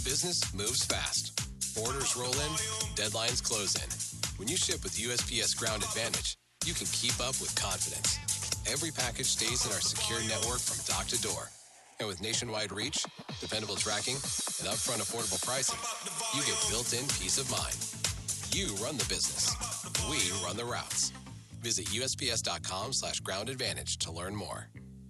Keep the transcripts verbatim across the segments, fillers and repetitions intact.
business moves fast. Orders roll in, deadlines close in. When you ship with U S P S Ground Advantage, you can keep up with confidence. Every package stays in our secure network from dock to door. And with nationwide reach, dependable tracking, and upfront affordable pricing, you get built-in peace of mind. You run the business. We run the routes. Visit U S P S dot com slash ground advantage to learn more.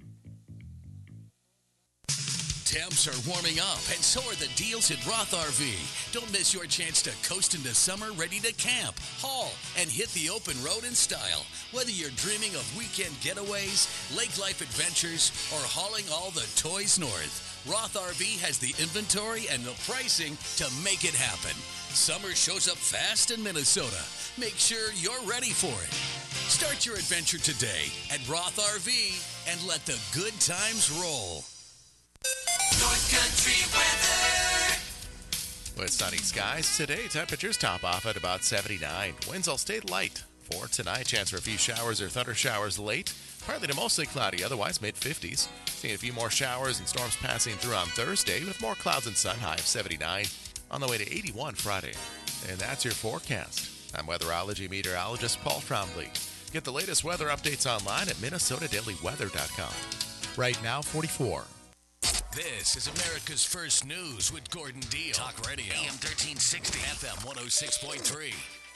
Temps are warming up, and so are the deals at Roth R V. Don't miss your chance to coast into summer ready to camp, haul, and hit the open road in style. Whether you're dreaming of weekend getaways, lake life adventures, or hauling all the toys north, Roth R V has the inventory and the pricing to make it happen. Summer shows up fast in Minnesota. Make sure you're ready for it. Start your adventure today at Roth R V and let the good times roll. North Country weather. With sunny skies today, temperatures top off at about seventy-nine. Winds will stay light. For tonight, chance for a few showers or thunder showers late. Partly to mostly cloudy, otherwise mid-fifties. Seeing a few more showers and storms passing through on Thursday with more clouds and sun, high of seventy-nine. On the way to eighty-one Friday. And that's your forecast. I'm weatherology meteorologist Paul Trombley. Get the latest weather updates online at Minnesota Daily Weather dot com. Right now, forty-four. This is America's First News with Gordon Deal. Talk Radio. A M thirteen sixty. F M one oh six point three.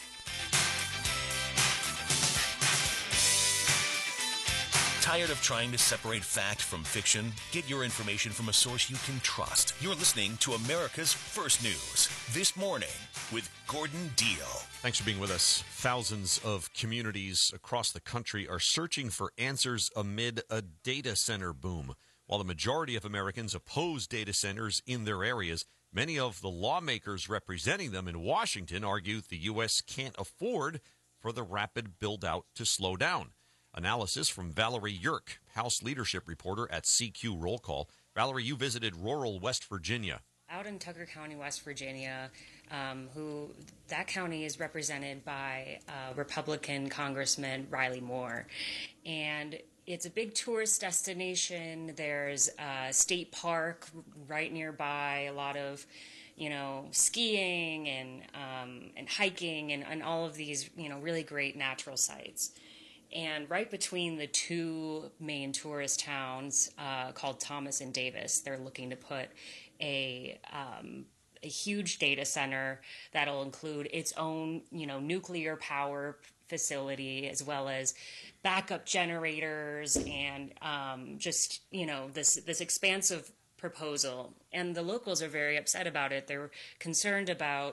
Tired of trying to separate fact from fiction? Get your information from a source you can trust. You're listening to America's First News. This morning with Gordon Deal. Thanks for being with us. Thousands of communities across the country are searching for answers amid a data center boom. While the majority of Americans oppose data centers in their areas, many of the lawmakers representing them in Washington argue the U S can't afford for the rapid build-out to slow down. Analysis from Valerie Yerk, House leadership reporter at C Q Roll Call. Valerie, you visited rural West Virginia. Out in Tucker County, West Virginia, um, who that county is represented by uh, Republican Congressman Riley Moore. And it's a big tourist destination. There's a state park right nearby, a lot of, you know, skiing and um, and hiking and, and all of these, you know, really great natural sites. And right between the two main tourist towns uh, called Thomas and Davis, they're looking to put a um, a huge data center that'll include its own, you know, nuclear power facility as well as backup generators and um, just, you know, this this expansive proposal. And the locals are very upset about it. They're concerned about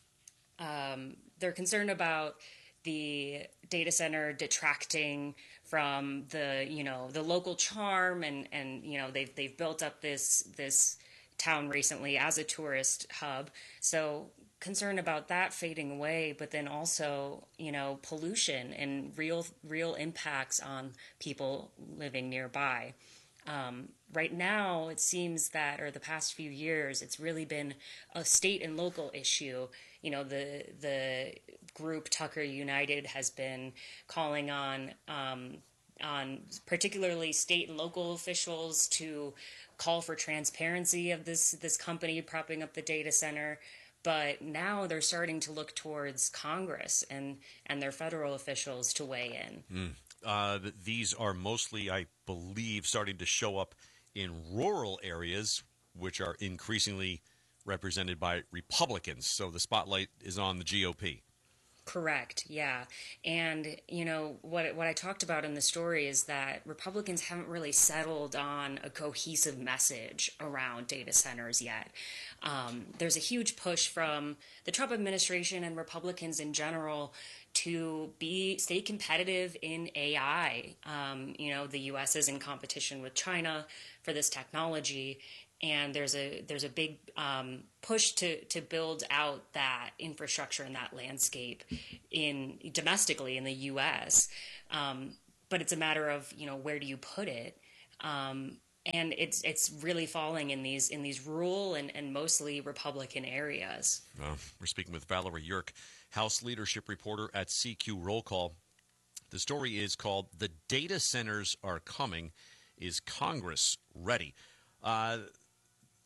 um, they're concerned about the data center detracting from the, you know, the local charm, and, and you know, they've they've built up this this town recently as a tourist hub. So concerned about that fading away, but then also, you know, pollution and real real impacts on people living nearby. Um, right now, it seems that, or the past few years, it's really been a state and local issue. You know, the the group Tucker United has been calling on um, on particularly state and local officials to call for transparency of this this company propping up the data center. But now they're starting to look towards Congress and, and their federal officials to weigh in. Mm. Uh, th- these are mostly, I believe, starting to show up in rural areas, which are increasingly represented by Republicans. So the spotlight is on the G O P. Correct, yeah. And, you know, what what I talked about in the story is that Republicans haven't really settled on a cohesive message around data centers yet. Um, there's a huge push from the Trump administration and Republicans in general to be stay competitive in A I. Um, you know, the U S is in competition with China for this technology. And there's a there's a big um, push to, to build out that infrastructure and that landscape in domestically in the U S. Um, but it's a matter of, you know, where do you put it? Um, and it's it's really falling in these in these rural and, and mostly Republican areas. Well, we're speaking with Valerie Yerk, House leadership reporter at C Q Roll Call. The story is called "The Data Centers Are Coming. Is Congress Ready?" Uh,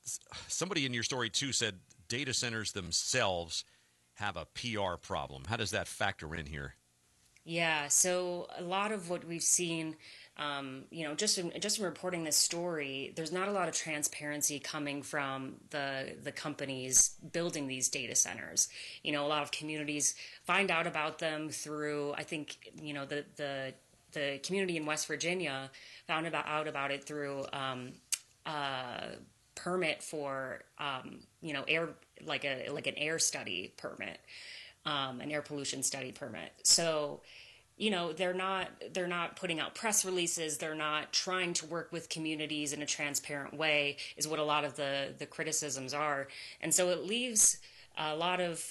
somebody in your story, too, said data centers themselves have a P R problem. How does that factor in here? Yeah, so a lot of what we've seen, um, you know, just in, just in reporting this story, there's not a lot of transparency coming from the the companies building these data centers. You know, a lot of communities find out about them through, I think, you know, the the the community in West Virginia found about out about it through um, uh, permit for, um, you know, air like a like an air study permit. Um, an air pollution study permit. So, you know, they're not they're not putting out press releases. They're not trying to work with communities in a transparent way, is what a lot of the the criticisms are. And so it leaves a lot of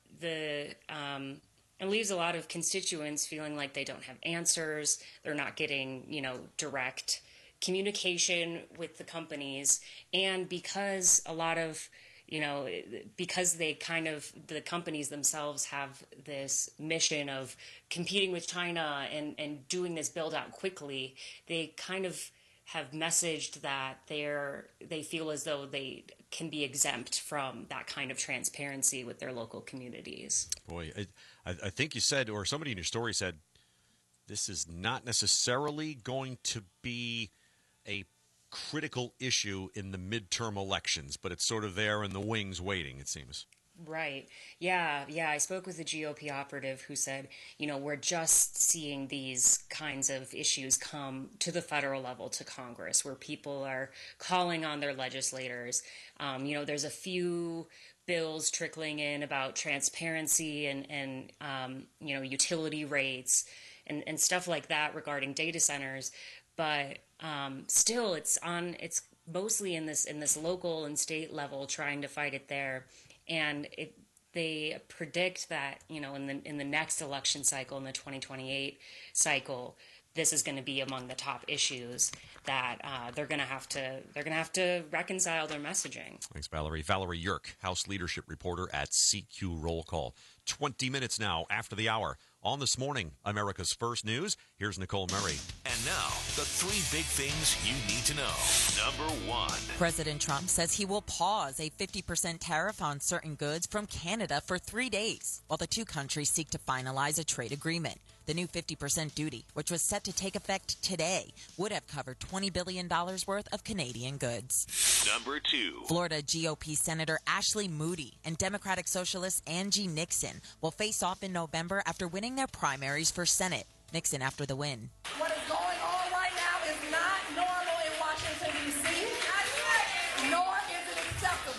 the um, it leaves a lot of constituents feeling like they don't have answers. They're not getting, you know, direct communication with the companies, and because a lot of you know, because they kind of, the companies themselves have this mission of competing with China and, and doing this build out quickly, they kind of have messaged that they're, they feel as though they can be exempt from that kind of transparency with their local communities. Boy, I, I think you said, or somebody in your story said, this is not necessarily going to be a critical issue in the midterm elections, but it's sort of there in the wings waiting, it seems. Right. Yeah. Yeah. I spoke with a G O P operative who said, you know, we're just seeing these kinds of issues come to the federal level, to Congress, where people are calling on their legislators. Um, you know, there's a few bills trickling in about transparency and, and um, you know, utility rates and, and stuff like that regarding data centers. But um, still, it's on. It's mostly in this in this local and state level, trying to fight it there. And it, they predict that, you know, in the in the next election cycle, in the twenty twenty-eight cycle, this is going to be among the top issues that uh, they're going to have to they're going to have to reconcile their messaging. Thanks, Valerie. Valerie Yerk, House Leadership Reporter at C Q Roll Call. Twenty minutes now after the hour. On This Morning, America's First News, here's Nicole Murray. And now, the three big things you need to know. Number one. President Trump says he will pause a fifty percent tariff on certain goods from Canada for three days, while the two countries seek to finalize a trade agreement. The new fifty percent duty, which was set to take effect today, would have covered twenty billion dollars worth of Canadian goods. Number two. Florida G O P Senator Ashley Moody and Democratic Socialist Angie Nixon will face off in November after winning their primaries for Senate. Nixon after the win. What is going on right now is not normal in Washington, D C, nor is it acceptable.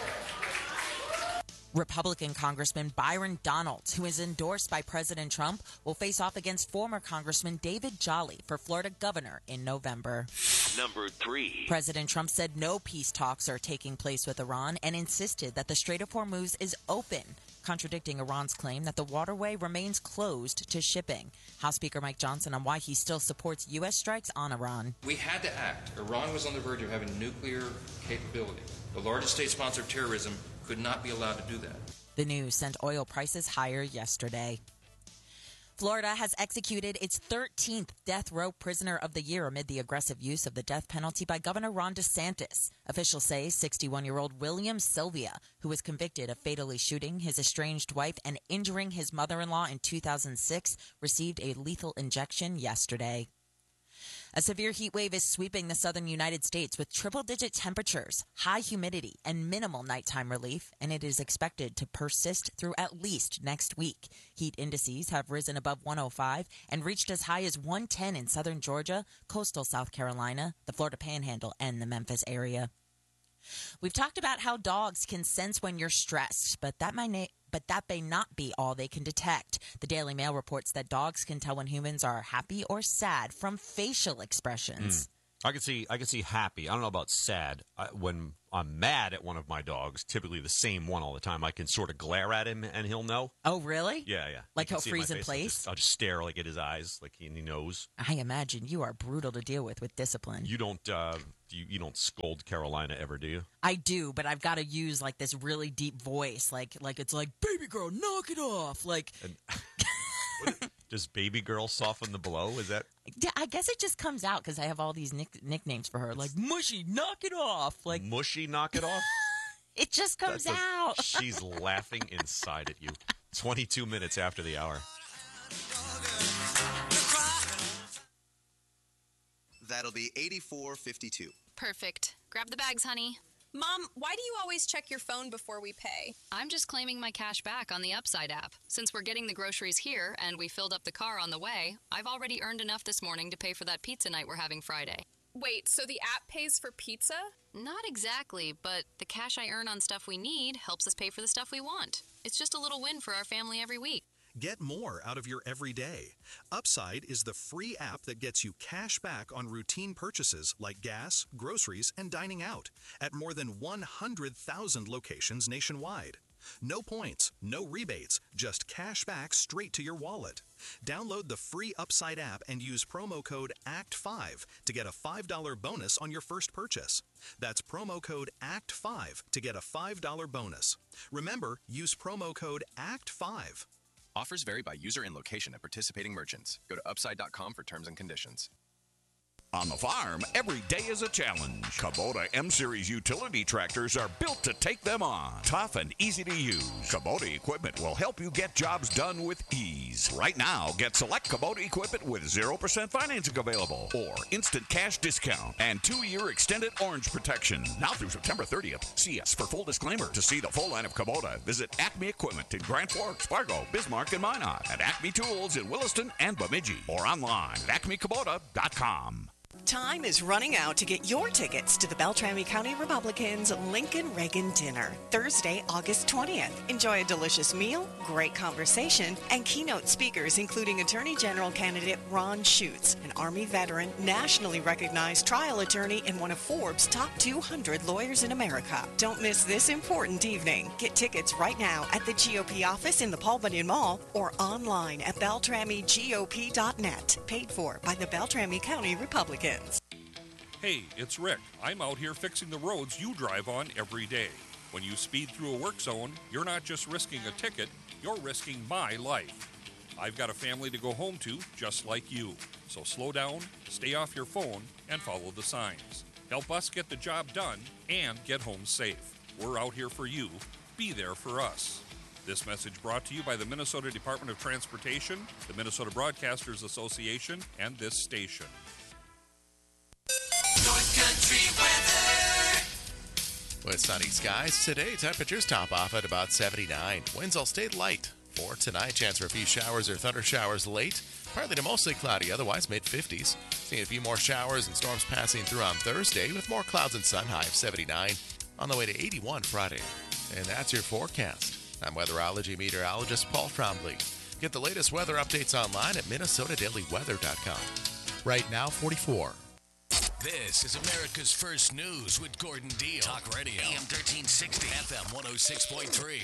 Republican Congressman Byron Donalds, who is endorsed by President Trump, will face off against former Congressman David Jolly for Florida governor in November. Number three. President Trump said no peace talks are taking place with Iran and insisted that the Strait of Hormuz is open, contradicting Iran's claim that the waterway remains closed to shipping. House Speaker Mike Johnson on why he still supports U S strikes on Iran. We had to act. Iran was on the verge of having nuclear capability. The largest state sponsor of terrorism could not be allowed to do that. The news sent oil prices higher yesterday. Florida has executed its thirteenth death row prisoner of the year amid the aggressive use of the death penalty by Governor Ron DeSantis. Officials say sixty-one-year-old William Sylvia, who was convicted of fatally shooting his estranged wife and injuring his mother-in-law in two thousand six, received a lethal injection yesterday. A severe heat wave is sweeping the southern United States with triple-digit temperatures, high humidity, and minimal nighttime relief, and it is expected to persist through at least next week. Heat indices have risen above one oh five and reached as high as one ten in southern Georgia, coastal South Carolina, the Florida Panhandle, and the Memphis area. We've talked about how dogs can sense when you're stressed, but that might na- but that may not be all they can detect. The Daily Mail reports that dogs can tell when humans are happy or sad from facial expressions. Mm. I can see I can see happy. I don't know about sad. I, when I'm mad at one of my dogs, typically the same one all the time, I can sort of glare at him and he'll know. Oh, really? Yeah, yeah. Like You can he'll see it in my freeze in face. place? I'll just, I'll just stare like at his eyes, like he, and he knows. I imagine you are brutal to deal with with discipline. You don't uh, you, you don't scold Carolina ever, do you? I do, but I've got to use like this really deep voice, like like it's like, baby girl, knock it off. Like, And, what, does baby girl soften the blow? Is that I guess it just comes out because I have all these nick- nicknames for her, like mushy, knock it off. Like, mushy? Knock it off. It just comes That's a- out. She's laughing inside at you. twenty-two minutes after the hour. That'll be eighty-four fifty-two. Perfect. Grab the bags, honey. Mom, why do you always check your phone before we pay? I'm just claiming my cash back on the Upside app. Since we're getting the groceries here and we filled up the car on the way, I've already earned enough this morning to pay for that pizza night we're having Friday. Wait, so the app pays for pizza? Not exactly, but the cash I earn on stuff we need helps us pay for the stuff we want. It's just a little win for our family every week. Get more out of your everyday. Upside is the free app that gets you cash back on routine purchases like gas, groceries, and dining out at more than one hundred thousand locations nationwide. No points, no rebates, just cash back straight to your wallet. Download the free Upside app and use promo code A C T five to get a five dollars bonus on your first purchase. That's promo code A C T five to get a five dollars bonus. Remember, use promo code A C T five. Offers vary by user and location at participating merchants. Go to upside dot com for terms and conditions. On the farm, every day is a challenge. Kubota M-Series utility tractors are built to take them on. Tough and easy to use. Kubota equipment will help you get jobs done with ease. Right now, get select Kubota equipment with zero percent financing available or instant cash discount and two-year extended orange protection. Now through September thirtieth. See us for full disclaimer. To see the full line of Kubota, visit Acme Equipment in Grand Forks, Fargo, Bismarck, and Minot, and Acme Tools in Williston and Bemidji, or online at acme kubota dot com. Time is running out to get your tickets to the Beltrami County Republicans Lincoln Reagan Dinner, Thursday, August twentieth. Enjoy a delicious meal, great conversation, and keynote speakers including Attorney General candidate Ron Schutz, an Army veteran, nationally recognized trial attorney, and one of Forbes' top two hundred lawyers in America. Don't miss this important evening. Get tickets right now at the G O P office in the Paul Bunyan Mall or online at beltrami G O P dot net. Paid for by the Beltrami County Republicans. Hey, it's Rick. I'm out here fixing the roads you drive on every day. When you speed through a work zone, you're not just risking a ticket, you're risking my life. I've got a family to go home to just like you. So slow down, stay off your phone, and follow the signs. Help us get the job done and get home safe. We're out here for you. Be there for us. This message brought to you by the Minnesota Department of Transportation, the Minnesota Broadcasters Association, and this station. North Country weather. With sunny skies today, temperatures top off at about seventy-nine. Winds will stay light. For tonight, chance for a few showers or thunder showers late. Partly to mostly cloudy, otherwise mid-fifties. Seeing a few more showers and storms passing through on Thursday with more clouds and sun, high of seventy-nine. On the way to eighty-one Friday. And that's your forecast. I'm weatherology meteorologist Paul Trombley. Get the latest weather updates online at minnesota daily weather dot com. Right now, forty-four. This is America's First News with Gordon Deal. Talk Radio. A M thirteen sixty. F M one oh six point three.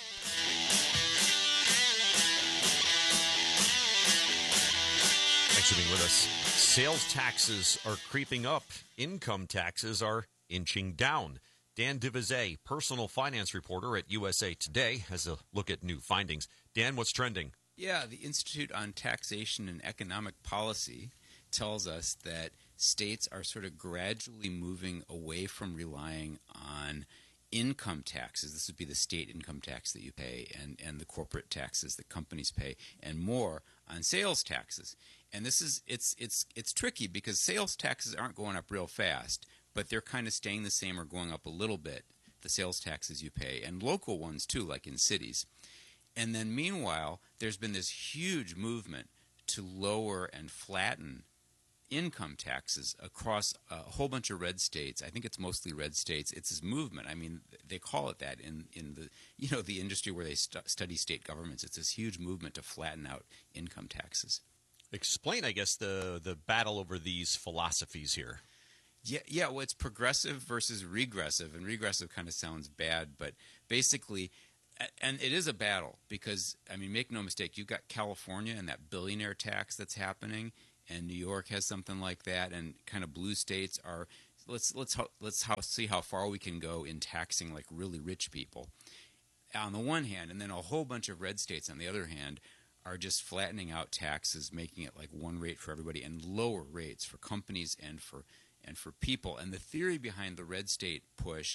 Thanks for being with us. Sales taxes are creeping up. Income taxes are inching down. Dan Divizet, personal finance reporter at U S A Today, has a look at new findings. Dan, what's trending? Yeah, the Institute on Taxation and Economic Policy tells us that states are sort of gradually moving away from relying on income taxes. This would be the state income tax that you pay and, and the corporate taxes that companies pay, and more on sales taxes. And this is it's it's it's tricky because sales taxes aren't going up real fast, but they're kind of staying the same or going up a little bit, the sales taxes you pay, and local ones too, like in cities. And then meanwhile, there's been this huge movement to lower and flatten income taxes across a whole bunch of red states. I think it's mostly red states. It's this movement. I mean, they call it that in, in the you know the industry where they stu- study state governments. It's this huge movement to flatten out income taxes. Explain, I guess, the the battle over these philosophies here. Yeah, yeah. Well, it's progressive versus regressive, and regressive kind of sounds bad, but basically, and it is a battle because I mean, make no mistake, you've got California and that billionaire tax that's happening. And New York has something like that, and kind of blue states are. Let's let's let's how, see how far we can go in taxing like really rich people, on the one hand, and then a whole bunch of red states on the other hand are just flattening out taxes, making it like one rate for everybody and lower rates for companies and for and for people. And the theory behind the red state push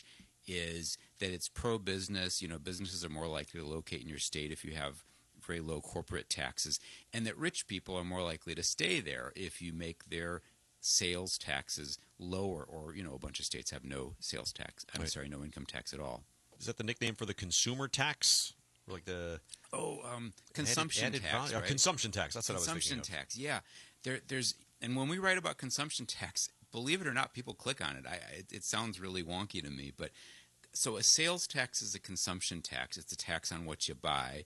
is that it's pro-business. You know, businesses are more likely to locate in your state if you have very low corporate taxes, and that rich people are more likely to stay there if you make their sales taxes lower, or, you know, a bunch of states have no sales tax. I'm Right. sorry, no income tax at all. Is that the nickname for the consumer tax? Or like the Oh, um, consumption added, added tax, value? Oh, right? consumption tax. That's what I was Consumption thinking of. tax, yeah. There, there's, and when we write about consumption tax, believe it or not, people click on it. I, it, it sounds really wonky to me, but so a sales tax is a consumption tax. It's a tax on what you buy,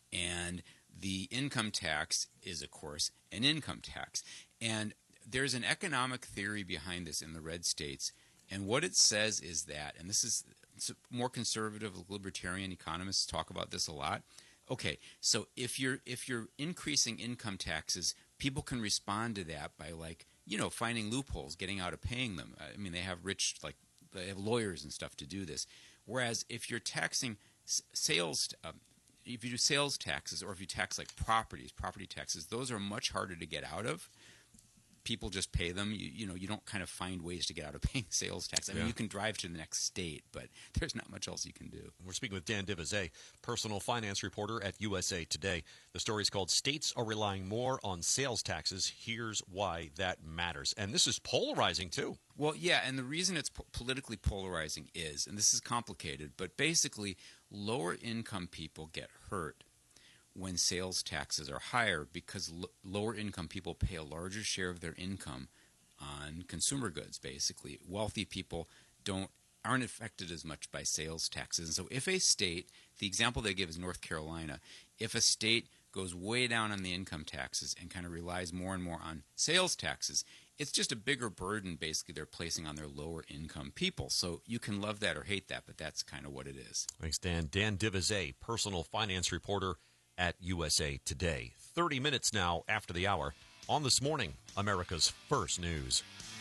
and the income tax is, of course, an income tax. And there's an economic theory behind this in the red states, and what it says is that, and this is more conservative libertarian economists talk about this a lot. Okay, so if you're if you're increasing income taxes, people can respond to that by, like, you know, finding loopholes, getting out of paying them. I mean, they have rich, like, they have lawyers and stuff to do this. Whereas if you're taxing s- sales, uh, if you do sales taxes, or if you tax like properties, property taxes, those are much harder to get out of. People just pay them. You, you know, you don't kind of find ways to get out of paying sales tax. I mean, Yeah. you can drive to the next state, but there's not much else you can do. We're speaking with Dan Divizet, personal finance reporter at U S A Today. The story is called States Are Relying More on Sales Taxes. Here's why that matters. And this is polarizing, too. Well, yeah, and the reason it's po- politically polarizing is, and this is complicated, but basically lower income people get hurt when sales taxes are higher because l- lower income people pay a larger share of their income on consumer goods, basically. Wealthy people don't aren't affected as much by sales taxes. And so if a state, the example they give is North Carolina, if a state goes way down on the income taxes and kind of relies more and more on sales taxes, it's just a bigger burden basically they're placing on their lower income people. So you can love that or hate that, but that's kind of what it is. Thanks, Dan. Dan Divizet, personal finance reporter at U S A Today. thirty minutes now after the hour on This Morning, America's First News.